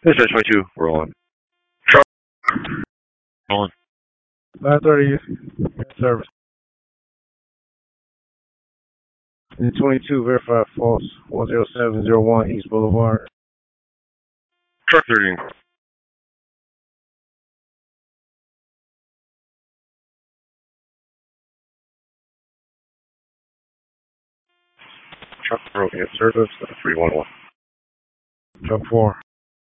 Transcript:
This is 22. We're on. Truck on. 9:30 service. And 22 verified false. 10701 East Boulevard. Truck 13. Truck broken service 311. Truck 4.